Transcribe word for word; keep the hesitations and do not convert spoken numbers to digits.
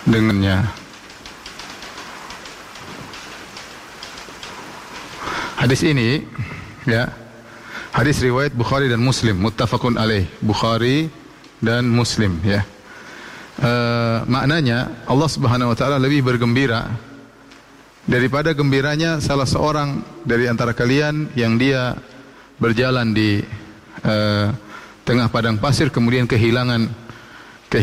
dengannya. Hadis ini, ya, hadis riwayat Bukhari dan Muslim, muttafaqun alaih, Bukhari dan Muslim, ya. Uh, maknanya Allah Subhanahu wa taala lebih bergembira daripada gembiranya salah seorang dari antara kalian yang dia berjalan di uh, tengah padang pasir kemudian kehilangan